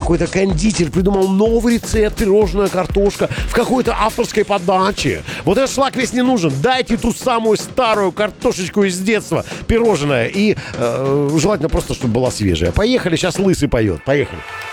какой-то кондитер придумал новый рецепт пирожная картошка в какой-то авторской подаче. Вот этот шлак весь не нужен. Дайте ту самую старую картошечку из детства, пирожное. И желательно просто, чтобы была свежая. Поехали, сейчас Лысый поет. Поехали.